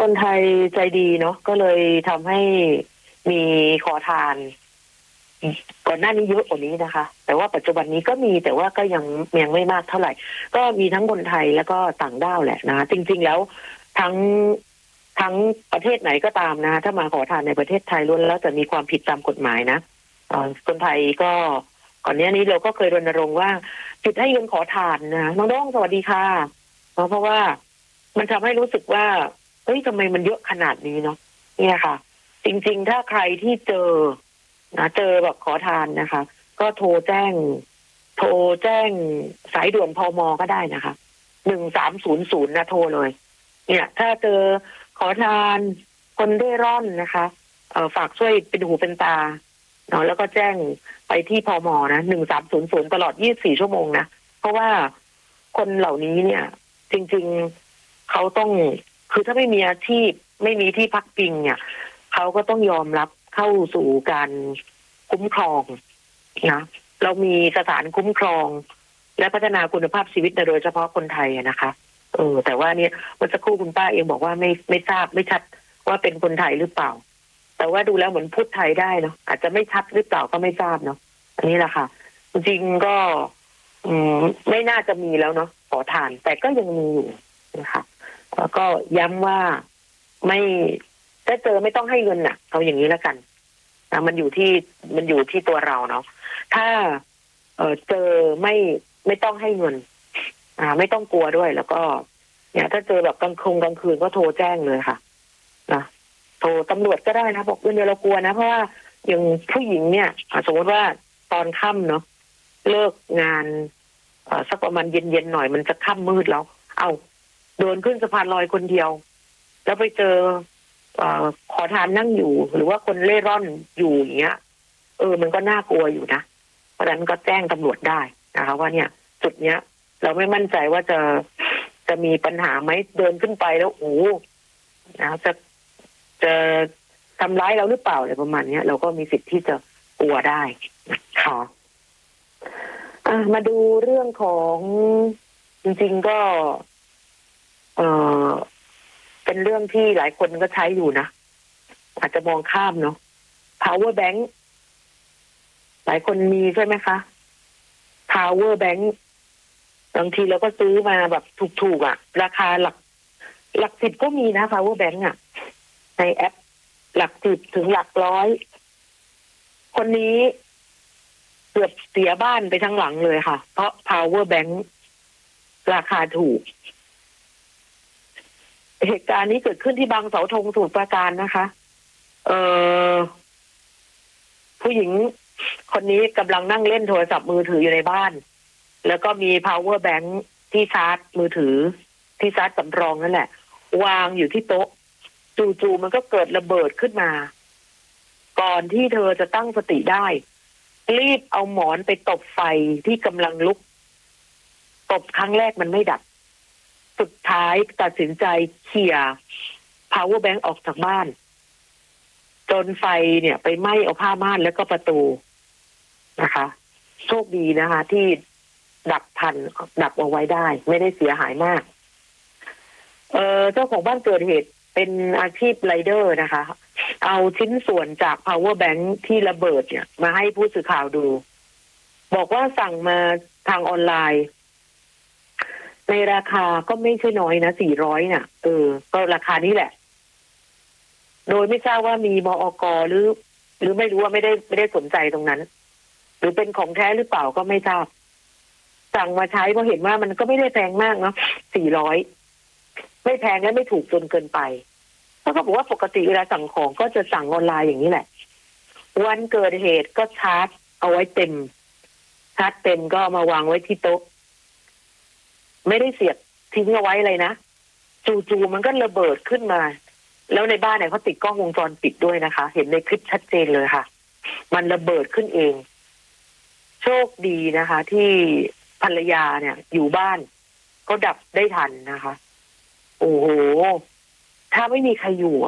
คนไทยใจดีเนาะก็เลยทำให้มีขอทานก่อนหน้านี้เยอะกว่านี้นะคะ แต่ว่าปัจจุบันนี้ก็มีแต่ว่าก็ยังไม่มากเท่าไหร่ก็มีทั้งคนไทยแล้วก็ต่างด้าวแหละนะจริงๆแล้วทั้งทั้งประเทศไหนก็ตามนะถ้ามาขอทานในประเทศไทยล้วนแล้วจะมีความผิดตามกฎหมายนะคนไทยก็ก่อนหน้านี้เราก็เคยรณรงค์ว่าผิดให้เงินขอทานนะน้องๆสวัสดีค่ะเพราะว่ามันทำให้รู้สึกว่าเฮ้ยทำไมมันเยอะขนาดนี้เนาะเนี่ยค่ะจริงๆถ้าใครที่เจอแบบขอทานนะคะก็โทรแจ้งสายด่วนพม.ก็ได้นะคะ1300นะโทรเลยเนี่ยถ้าเจอขอทานคนเร่ร่อนนะคะฝากช่วยเป็นหูเป็นตาเนาะแล้วก็แจ้งไปที่พม.นะ1300ตลอด24ชั่วโมงนะเพราะว่าคนเหล่านี้เนี่ยจริงๆเขาต้องคือถ้าไม่มีอาชีพไม่มีที่พักพิงเนี่ยเขาก็ต้องยอมรับเข้าสู่การคุ้มครองนะเรามีสถานคุ้มครองและพัฒนาคุณภาพชีวิตโดยเฉพาะคนไทยนะคะแต่ว่าเนี่ยเมื่อสักครู่คุณป้าเองบอกว่าไม่ทราบไม่ชัดว่าเป็นคนไทยหรือเปล่าแต่ว่าดูแล้วเหมือนพูดไทยได้เนาะอาจจะไม่ชัดหรือเปล่าก็ไม่ทราบเนาะอันนี้แหละค่ะจริงๆก็ไม่น่าจะมีแล้วเนาะขอทานแต่ก็ยังมีอยู่นะคะแล้วก็ย้ำว่าไม่ถ้าเจอไม่ต้องให้เงินน่ะเอาอย่างนี้แล้วกันนะมันอยู่ที่ตัวเราเนาะถ้าเจอไม่ต้องให้เงินไม่ต้องกลัวด้วยแล้วก็เนี่ยถ้าเจอแบบกลางคืนก็โทรแจ้งเลยค่ะนะโทรตำรวจก็ได้นะบอกเดี๋ยวเรากลัวนะเพราะว่าอย่างผู้หญิงเนี่ยสมมติว่าตอนค่ำเนาะเลิกงานสักประมาณเย็นๆหน่อยมันจะค่ำมืดแล้วเอาเดินขึ้นสะพานลอยคนเดียวแล้วไปเจอขอทานนั่งอยู่หรือว่าคนเล่ร่อนอยู่อย่างเงี้ยมันก็น่ากลัวอยู่นะเพราะฉะนั้นก็แจ้งตำรวจได้นะคะว่าเนี่ยจุดเนี้ยเราไม่มั่นใจว่าจะมีปัญหาไหมเดินขึ้นไปแล้วโอ้นะจะทำร้ายเราหรือเปล่าอะไรประมาณนี้เราก็มีสิทธิ์ที่จะกลัวได้ค่ะมาดูเรื่องของจริงๆก็เป็นเรื่องที่หลายคนก็ใช้อยู่นะอาจจะมองข้ามเนาะ power bank หลายคนมีใช่ไหมคะ power bank บางทีเราก็ซื้อมาแบบถูกๆราคาหลักสิบก็มีนะ power bank ในแอปหลักสิบถึงหลักร้อยคนนี้เกือบเสียบ้านไปทั้งหลังเลยค่ะเพราะ power bank ราคาถูกเหตุการณ์นี้เกิดขึ้นที่บางเสาธงสมุทรปราการนะคะผู้หญิงคนนี้กำลังนั่งเล่นโทรศัพท์มือถืออยู่ในบ้านแล้วก็มี power bank ที่ชาร์จมือถือที่ชาร์จสำรองนั่นแหละวางอยู่ที่โต๊ะจู่ๆมันก็เกิดระเบิดขึ้นมาก่อนที่เธอจะตั้งสติได้รีบเอาหมอนไปตบไฟที่กำลังลุกตบครั้งแรกมันไม่ดับสุดท้ายตัดสินใจเขี่ย power bank ออกจากบ้านจนไฟเนี่ยไปไหม้เอาผ้าม่านแล้วก็ประตูนะคะโชคดีนะคะที่ดับเอาไว้ได้ไม่ได้เสียหายมากเจ้าของบ้านเกิดเหตุเป็นอาชีพไรเดอร์นะคะเอาชิ้นส่วนจาก power bank ที่ระเบิดเนี่ยมาให้ผู้สื่อข่าวดูบอกว่าสั่งมาทางออนไลน์ในราคาก็ไม่ใช่น้อยนะ400น่ะก็ราคานี้แหละโดยไม่ทราบว่ามีมอก.หรือไม่รู้ว่าไม่ได้สนใจตรงนั้นหรือเป็นของแท้หรือเปล่าก็ไม่ทราบสั่งมาใช้เพราะเห็นว่ามันก็ไม่ได้แพงมากเนาะ400ไม่แพงและไม่ถูกจนเกินไปแล้วก็บอกว่าปกติเวลาสั่งของก็จะสั่งออนไลน์อย่างนี้แหละวันเกิดเหตุก็ชาร์จเอาไว้เต็มชาร์จเต็มก็มาวางไว้ที่โต๊ะไม่ได้เสียบทิ้งเอาไว้เลยนะจู่ๆมันก็ระเบิดขึ้นมาแล้วในบ้านเนี่ยเขาติดกล้องวงจรปิดด้วยนะคะเห็นในคลิปชัดเจนเลยค่ะมันระเบิดขึ้นเองโชคดีนะคะที่ภรรยาเนี่ยอยู่บ้านก็ดับได้ทันนะคะโอ้โหถ้าไม่มีใครอยู่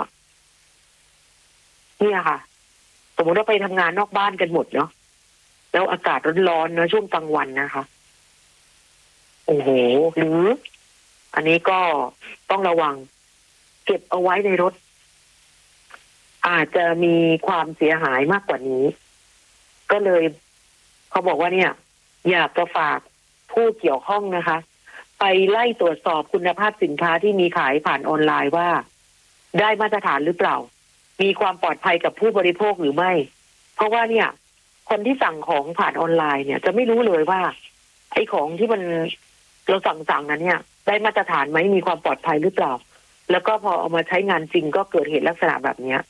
เนี่ยค่ะสมมติว่าไปทำงานนอกบ้านกันหมดเนาะแล้วอากาศร้อนๆเนาะช่วงกลางวันนะคะโอ้โหหรืออันนี้ก็ต้องระวังเก็บเอาไว้ในรถอาจจะมีความเสียหายมากกว่านี้ก็เลยเขาบอกว่าเนี่ยอยากจะฝากผู้เกี่ยวข้องนะคะไปไล่ตรวจสอบคุณภาพสินค้าที่มีขายผ่านออนไลน์ว่าได้มาตรฐานหรือเปล่ามีความปลอดภัยกับผู้บริโภคหรือไม่เพราะว่าเนี่ยคนที่สั่งของผ่านออนไลน์เนี่ยจะไม่รู้เลยว่าไอ้ของที่มันเราสั่งนั้นเนี่ยได้มาตรฐานไหมมีความปลอดภัยหรือเปล่าแล้วก็พอเอามาใช้งานจริงก็เกิดเหตุลักษณะแบบเนี้ย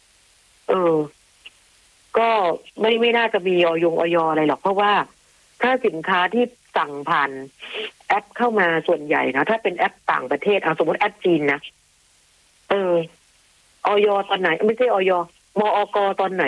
ก็ไม่น่าจะมีอยอะไรหรอกเพราะว่าถ้าสินค้าที่สั่งผ่านแอปเข้ามาส่วนใหญ่นะถ้าเป็นแอปต่างประเทศเอาสมมติแอปจีนนะอยตอนไหนไม่ใช่มอกตอนไหน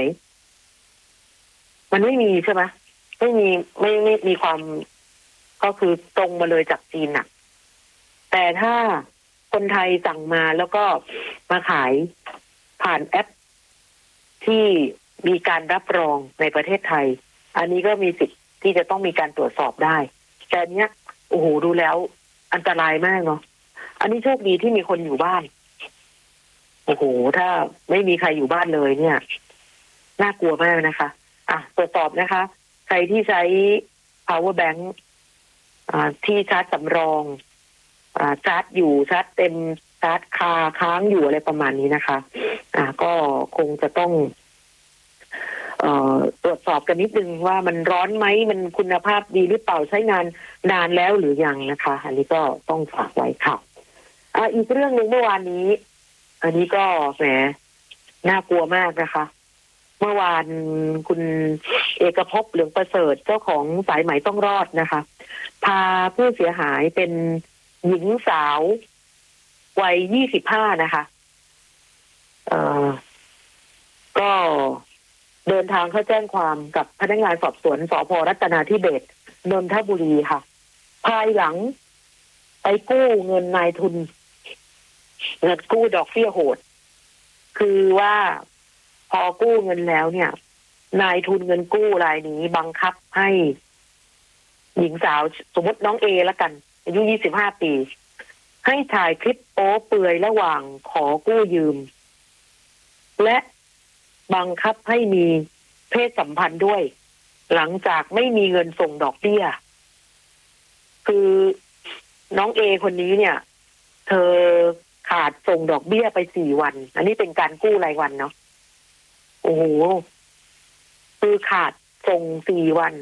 มันไม่มีใช่ไหมไม่มีความก็คือตรงมาเลยจากจีนน่ะแต่ถ้าคนไทยสั่งมาแล้วก็มาขายผ่านแอปที่มีการรับรองในประเทศไทยอันนี้ก็มีสิทธิ์ที่จะต้องมีการตรวจสอบได้แต่เนี้ยโอ้โหดูแล้วอันตรายมากเนาะอันนี้โชคดีที่มีคนอยู่บ้านโอ้โหถ้าไม่มีใครอยู่บ้านเลยเนี่ยน่ากลัวมากนะคะตรวจสอบนะคะใครที่ใช้ power bank ที่ชาร์จสำรองชาร์จอยู่ชาร์จเต็มชาร์จค้างอยู่อะไรประมาณนี้นะคะก็คงจะต้องตรวจสอบกันนิดนึงว่ามันร้อนไหมมันคุณภาพดีหรือเปล่าใช้งานนานแล้วหรือยังนะคะอันนี้ก็ต้องฝากไว้ค่ะอีกเรื่องหนึ่งเมื่อวานนี้อันนี้ก็แหมน่ากลัวมากนะคะเมื่อวานคุณเอกภพเหลืองประเสริฐเจ้าของสายไหมต้องรอดนะคะพาผู้เสียหายเป็นหญิงสาววัย25นะคะก็เดินทางเข้าแจ้งความกับพนักงานสอบสวนสภ.รัตนาธิเบศรนนทบุรีค่ะภายหลังไปกู้เงินนายทุนเงินกู้ดอกเบี้ยโหดคือว่าพอกู้เงินแล้วเนี่ยนายทุนเงินกู้รายนี้บังคับให้หญิงสาวสมมติน้องเอละกันอายุ25 ปีให้ถ่ายคลิปโป๊เปลือยระหว่างขอกู้ยืมและบังคับให้มีเพศสัมพันธ์ด้วยหลังจากไม่มีเงินส่งดอกเบี้ยคือน้องเอคนนี้เนี่ยเธอขาดส่งดอกเบี้ยไป4 วันอันนี้เป็นการกู้รายวันเนาะโอ้โหคือขาดส่ง4 วัน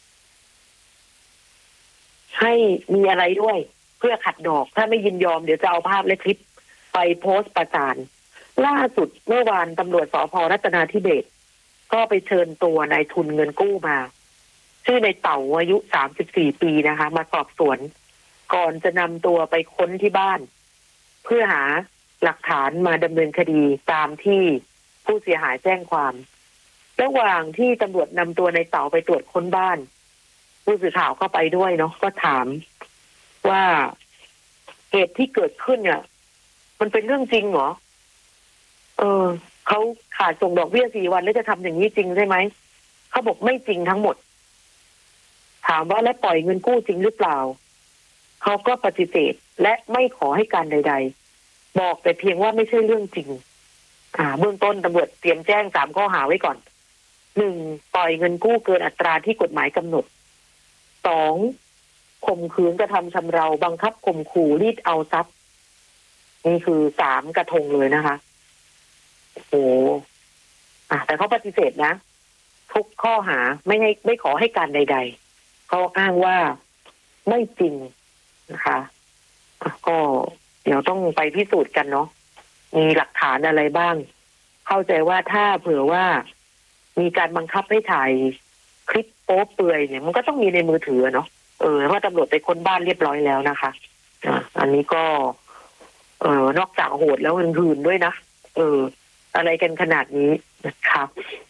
ให้มีอะไรด้วยเพื่อขัดดอกถ้าไม่ยินยอมเดี๋ยวจะเอาภาพและคลิปไปโพสต์ประจานล่าสุดเมื่อวานตำรวจสภ.รัตนาธิเบศรก็ไปเชิญตัวนายทุนเงินกู้มาชื่อในเต่าอายุ34 ปีนะคะมาสอบสวนก่อนจะนำตัวไปค้นที่บ้านเพื่อหาหลักฐานมาดำเนินคดีตามที่ผู้เสียหายแจ้งความระหว่างที่ตำรวจนำตัวในเต่าไปตรวจค้นบ้านผู้สื่อข่าวเข้าไปด้วยเนาะก็ถามว่าเหตุที่เกิดขึ้นเนี่ยมันเป็นเรื่องจริงเหรอเขาขาดส่งดอกเบี้ย4 วันแล้วจะทำอย่างนี้จริงใช่ไหมเขาบอกไม่จริงทั้งหมดถามว่าแล้วปล่อยเงินกู้จริงหรือเปล่าเขาก็ปฏิเสธและไม่ขอให้การใดๆบอกแต่เพียงว่าไม่ใช่เรื่องจริงเบื้องต้นตำรวจเตรียมแจ้ง3 ข้อหาไว้ก่อน 1. ปล่อยเงินกู้เกินอัตราที่กฎหมายกำหนด 2. ข่มขืนกระทำชำเราบังคับข่มขู่รีดเอาทรัพย์นี่คือ3 กระทงเลยนะคะโอ้แต่เขาปฏิเสธนะทุกข้อหาไม่ขอให้การใดๆเขาอ้างว่าไม่จริงนะคะก็เดี๋ยวต้องไปพิสูจน์กันเนาะมีหลักฐานอะไรบ้างเข้าใจว่าถ้าเผื่อว่ามีการบังคับให้ถ่ายคลิปโป๊เปลือยเนี่ยมันก็ต้องมีในมือถือเนาะเพราะตำรวจไปค้นบ้านเรียบร้อยแล้วนะคะอันนี้ก็นอกจากโหดแล้วมันหื่นด้วยนะอะไรกันขนาดนี้นะคะ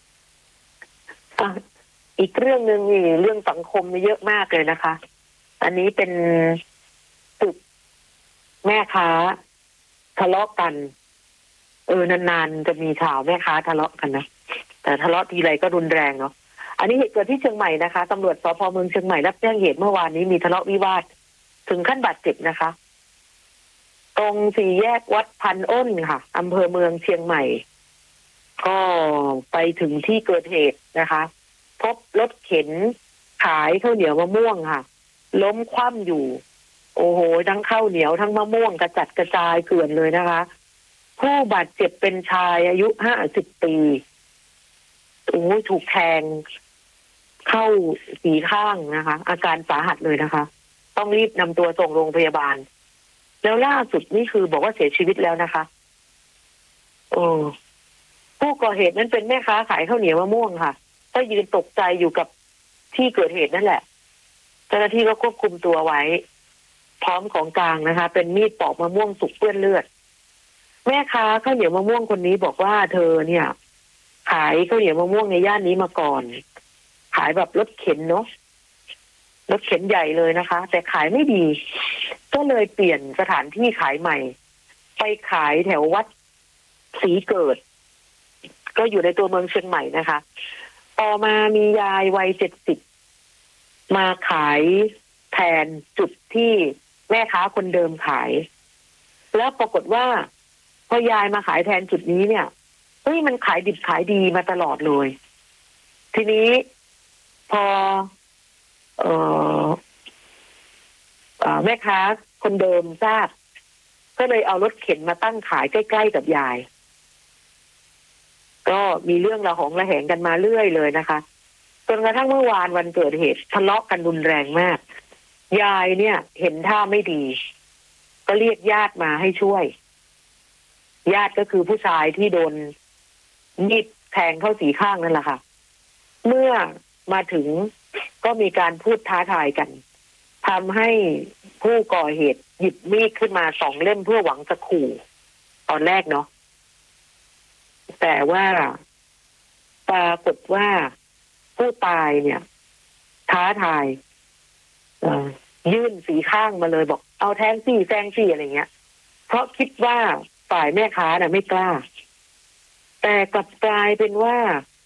อีกเรื่องหนึ่งนี่เรื่องสังคมเยอะมากเลยนะคะอันนี้เป็นตึกแม่ค้าทะเลาะกันนานๆจะมีข่าวแม่ค้าทะเลาะกันนะแต่ทะเลาะทีไรก็รุนแรงเนาะอันนี้เหตุเกิดที่เชียงใหม่นะคะตำรวจสภ.เมืองเชียงใหม่รับแจ้งเหตุเมื่อวานนี้มีทะเลาะวิวาทถึงขั้นบาดเจ็บนะคะตรงสี่แยกวัดพันอ้นค่ะอำเภอเมืองเชียงใหม่ก็ไปถึงที่เกิดเหตุนะคะพบรถเข็นขายข้าวเหนียวมะม่วงค่ะล้มคว่ำอยู่โอ้โหทั้งข้าวเหนียวทั้งมะม่วงกระจัดกระจายเกลื่อนเลยนะคะผู้บาดเจ็บเป็นชายอายุ50 ปีโอ้ถูกแทงเข้าสีข้างนะคะอาการสาหัสเลยนะคะต้องรีบนำตัวส่งโรงพยาบาลแล้วล่าสุดนี่คือบอกว่าเสียชีวิตแล้วนะคะโอ้ผู้ก่อเหตุนั้นเป็นแม่ค้าขายข้าวเหนียวมะม่วงค่ะก็ยืนตกใจอยู่กับที่เกิดเหตุนั่นแหละเจ้าหน้าที่ก็ควบคุมตัวไว้พร้อมของกลางนะคะเป็นมีดปอกมะม่วงสุกเปื้อนเลือดแม่ค้าข้าวเหนียวมะม่วงคนนี้บอกว่าเธอเนี่ยขายข้าวเหนียวมะม่วงในย่านนี้มาก่อนขายแบบรถเข็นเนาะรถเข็นใหญ่เลยนะคะแต่ขายไม่ดีก็เลยเปลี่ยนสถานที่ขายใหม่ไปขายแถววัดศรีเกิดก็อยู่ในตัวเมืองเชียงใหม่นะคะต่อมามียายวัย70มาขายแทนจุดที่แม่ค้าคนเดิมขายแล้วปรากฏว่าพอยายมาขายแทนจุดนี้เนี่ยเฮ้ยมันขายดิบขายดีมาตลอดเลยทีนี้พอแม่ค้าคนเดิมทราบก็เลยเอารถเข็นมาตั้งขายใกล้ๆกับยายก็มีเรื่องระหองระแหงกันมาเรื่อยเลยนะคะจนกระทั่งเมื่อวานวันเกิดเหตุทะเลาะกันรุนแรงมากยายเนี่ยเห็นท่าไม่ดีก็เรียกญาติมาให้ช่วยญาติก็คือผู้ชายที่โดนมีดแทงเข้าสีข้างนั่นแหละค่ะเมื่อมาถึงก็มีการพูดท้าทายกันทำให้ผู้ก่อเหตุหยิบมีดขึ้นมา2 เล่มเพื่อหวังจะขู่ตอนแรกเนาะแต่ว่าปรากฏว่าผู้ตายเนี่ยท้าทายยื่นสีข้างมาเลยบอกเอาแทงซี่แซงซี่อะไรเงี้ยเพราะคิดว่าฝ่ายแม่ค้าน่ะไม่กล้าแต่กลับกลายเป็นว่า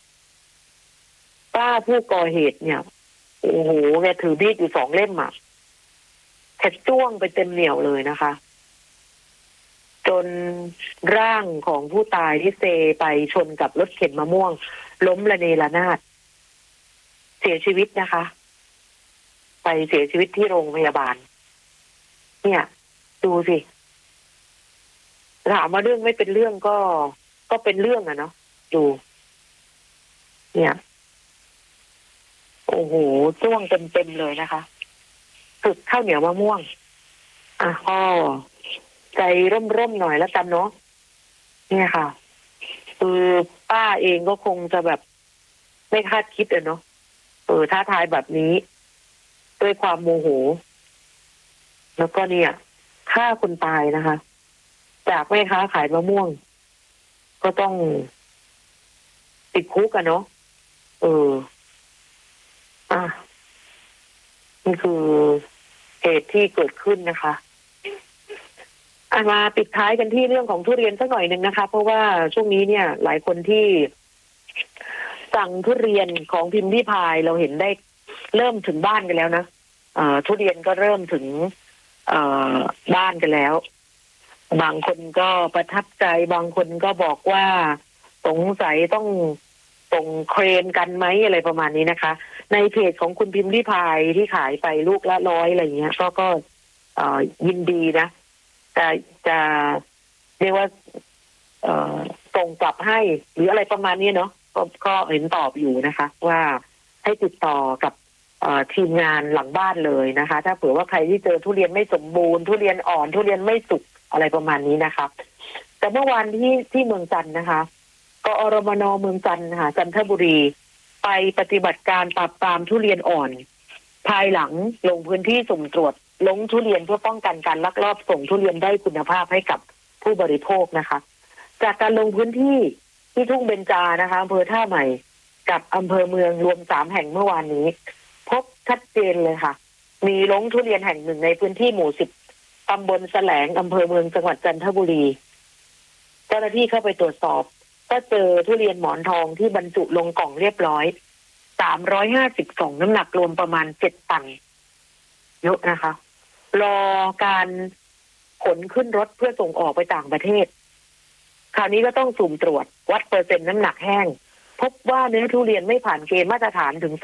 ป้าผู้ก่อเหตุเนี่ยโอ้โหแกถือมีดอยู่2 เล่มอ่ะแทะจ้วงไปเต็มเหนี่ยวเลยนะคะจนร่างของผู้ตายที่เซไปชนกับรถเข็นมะม่วงล้มระเนระนาดเสียชีวิตนะคะไปเสียชีวิตที่โรงพยาบาลเนี่ยดูสิถามว่าเรื่องไม่เป็นเรื่องก็เป็นเรื่องอะเนาะดูเนี่ยโอ้โหจ้วงเต็มเลยนะคะสึกข้าวเหนียวมะม่วงก็ใจร่มๆหน่อยแล้วกันเนาะเนี่ยค่ะคือป้าเองก็คงจะแบบไม่คาดคิดเนาะท้าทายแบบนี้ด้วยความโมโหแล้วก็เนี่ยฆ่าคนตายนะคะจากแม่ค้าขายมะม่วงก็ต้องติดคุกกันเนาะนี่คือเหตุที่เกิดขึ้นนะคะมาปิดท้ายกันที่เรื่องของทุเรียนสักหน่อยหนึ่งนะคะเพราะว่าช่วงนี้เนี่ยหลายคนที่สั่งทุเรียนของพิมพ์ริพายเราเห็นได้เริ่มถึงบ้านกันแล้วนะทุเรียนก็เริ่มถึงบ้านกันแล้วบางคนก็ประทับใจบางคนก็บอกว่าสงสัยต้องส่งเครนกันไหมอะไรประมาณนี้นะคะในเพจของคุณพิมพ์ริพายที่ขายไปลูกละ100อะไรเงี้ยก็ยินดีนะจะเรียกว่าส่งกลับให้หรืออะไรประมาณนี้เนาะก็เห็นตอบอยู่นะคะว่าให้ติดต่อกับทีมงานหลังบ้านเลยนะคะถ้าเผื่อว่าใครที่เจอทุเรียนไม่สมบูรณ์ทุเรียนอ่อนทุเรียนไม่สุกอะไรประมาณนี้นะคะแต่เมื่อวานที่เมืองจันทร์นะคะกอรมน.เมืองจันทร์ค่ะจันทบุรีไปปฏิบัติการปราบปรามทุเรียนอ่อนภายหลังลงพื้นที่สุ่มตรวจลงทุเรียนเพื่อป้องกันการลักลอบส่งทุเรียนได้คุณภาพให้กับผู้บริโภคนะคะจากการลงพื้นที่ที่ทุ่งเบญจานะคะอำเภอท่าใหม่กับอำเภอเมืองรวม3 แห่งเมื่อวานนี้พบชัดเจนเลยค่ะมีลงทุเรียนแห่งหนึ่งในพื้นที่หมู่10ตำบลแสลงอำเภอเมืองจังหวัดจันทบุรีเจ้าหน้าที่เข้าไปตรวจสอบก็เจอทุเรียนหมอนทองที่บรรจุลงกล่องเรียบร้อย350 กล่องน้ำหนักรวมประมาณ7 ตันเยอะนะคะรอการขนขึ้นรถเพื่อส่งออกไปต่างประเทศคราวนี้ก็ต้องสุ่มตรวจวัดเปอร์เซ็นต์น้ำหนักแห้งพบว่าเนื้อทุเรียนไม่ผ่านเกณฑ์มาตรฐานถึง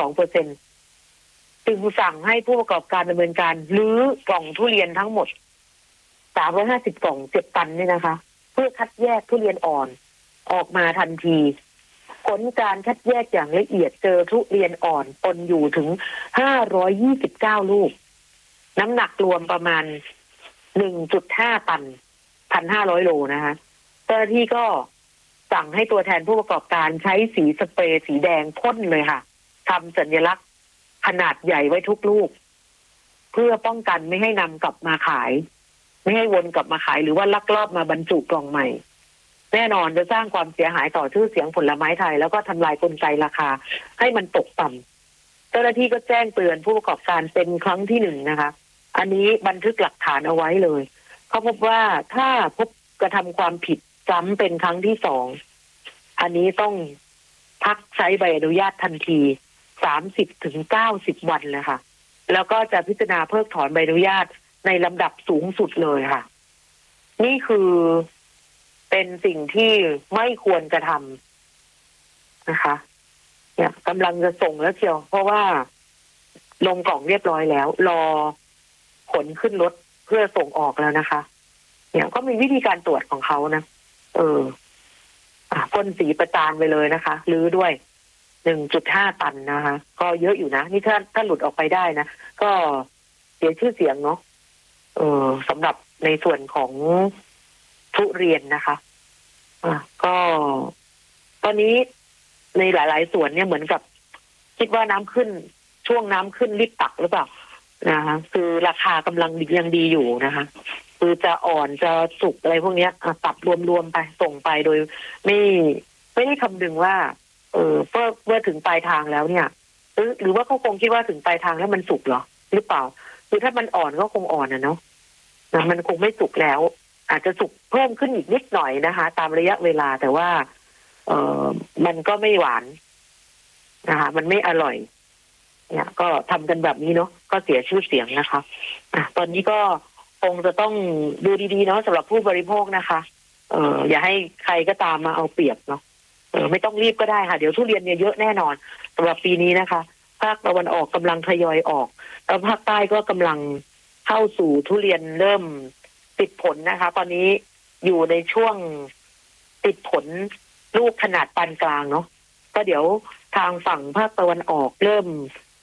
32%จึงสั่งให้ผู้ประกอบการดำเนินการรื้อกล่องทุเรียนทั้งหมด350 กล่อง7 ตันนี่นะคะเพื่อคัดแยกทุเรียนอ่อนออกมาทันทีผลการคัดแยกอย่างละเอียดเจอทุเรียนอ่อนปนอยู่ถึง529 ลูกน้ำหนักรวมประมาณ 1.5 ตัน 1,500 โลนะคะเจ้าหน้าที่ก็สั่งให้ตัวแทนผู้ประกอบการใช้สีสเปรย์สีแดงพ่นเลยค่ะทำสัญลักษณ์ขนาดใหญ่ไว้ทุกลูกเพื่อป้องกันไม่ให้นำกลับมาขายไม่ให้วนกลับมาขายหรือว่าลักลอบมาบรรจุกล่องใหม่แน่นอนจะสร้างความเสียหายต่อชื่อเสียงผลไม้ไทยแล้วก็ทำลายกลไกราคาให้มันตกต่ำเจ้าหน้าที่ก็แจ้งเตือนผู้ประกอบการเป็นครั้งที่1นะคะอันนี้บันทึกหลักฐานเอาไว้เลยเขาพบว่าถ้าพบกระทำความผิดซ้ำเป็นครั้งที่2อันนี้ต้องพักใช้ใบอนุญาตทันที30 ถึง 90 วันเลยค่ะแล้วก็จะพิจารณาเพิกถอนใบอนุญาตในลำดับสูงสุดเลยค่ะนี่คือเป็นสิ่งที่ไม่ควรกระทำนะคะเนี่ยกำลังจะส่งแล้วเชียวเพราะว่าลงกล่องเรียบร้อยแล้วรอขนขึ้นรถเพื่อส่งออกแล้วนะคะเนี่ยก็มีวิธีการตรวจของเขานะพ่นสีประจานไปเลยนะคะรื้อด้วย 1.5 ตันนะคะก็เยอะอยู่นะนี่ถ้าหลุดออกไปได้นะก็เสียชื่อเสียงเนาะสำหรับในส่วนของทุเรียนนะคะก็ตอนนี้ในหลายๆส่วนเนี่ยเหมือนกับคิดว่าน้ำขึ้นช่วงน้ำขึ้นรีบตักหรือเปล่านะคะคือราคากำลังยังดีอยู่นะคะคือจะอ่อนจะสุกอะไรพวกนี้ตัดรวมๆไปส่งไปโดยไม่ได้คำนึงว่าเมื่อถึงปลายทางแล้วเนี่ยหรือว่าเขาคงคิดว่าถึงปลายทางแล้วมันสุกเหรอหรือเปล่าคือถ้ามันอ่อนก็คงอ่อนเนาะมันคงไม่สุกแล้วอาจจะสุกเพิ่มขึ้นอีกนิดหน่อยนะคะตามระยะเวลาแต่ว่ามันก็ไม่หวานนะคะมันไม่อร่อยเนี่ยก็ทำกันแบบนี้เนาะก็เสียชื่อเสียงนะคะตอนนี้ก็คงจะต้องดูดีๆเนาะสำหรับผู้บริโภคนะคะอย่าให้ใครก็ตามมาเอาเปรียบเนาะไม่ต้องรีบก็ได้ค่ะเดี๋ยวทุเรียนเนี่ยเยอะแน่นอนสำหรับปีนี้นะคะภาคตะวันออกกำลังทยอยออกแล้วภาคใต้ก็กำลังเข้าสู่ทุเรียนเริ่มติดผลนะคะตอนนี้อยู่ในช่วงติดผลลูกขนาดปานกลางเนาะก็เดี๋ยวทางฝั่งภาคตะวันออกเริ่ม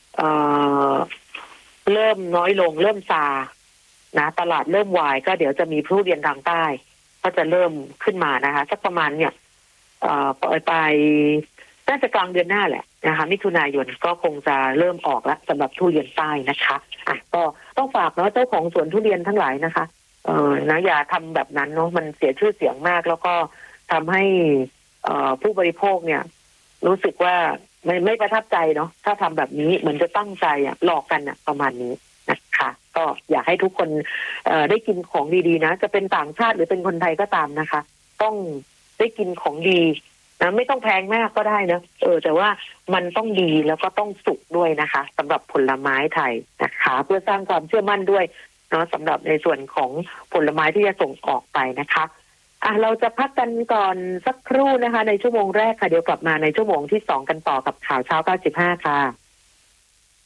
น้อยลงเริ่มซานะตลาดเริ่มวายก็เดี๋ยวจะมีทุเรียนทางใต้ก็จะเริ่มขึ้นมานะคะสักประมาณเนี่ยปลายน่าจะกลางเดือนหน้าแหละนะคะมิถุนายนก็คงจะเริ่มออกแล้วสำหรับทุเรียนใต้นะคะก็ต้องฝากเนาะเจ้าของสวนทุเรียนทั้งหลายนะคะนะอย่าทำแบบนั้นเนาะมันเสียชื่อเสียงมากแล้วก็ทำให้ผู้บริโภคเนี่ยรู้สึกว่าไม่ประทับใจเนาะถ้าทำแบบนี้เหมือนจะตั้งใจหลอกกันประมาณนี้นะคะก็อยากให้ทุกคนได้กินของดีๆนะจะเป็นต่างชาติหรือเป็นคนไทยก็ตามนะคะต้องได้กินของดีนะไม่ต้องแพงมากก็ได้นะแต่ว่ามันต้องดีแล้วก็ต้องสุกด้วยนะคะสำหรับผลไม้ไทยนะคะเพื่อสร้างความเชื่อมั่นด้วยเนาะสำหรับในส่วนของผลไม้ที่จะส่งออกไปนะคะเราจะพักกันก่อนสักครู่นะคะในชั่วโมงแรกค่ะเดี๋ยวกลับมาในชั่วโมงที่2กันต่อกับข่าวเช้า95ค่ะ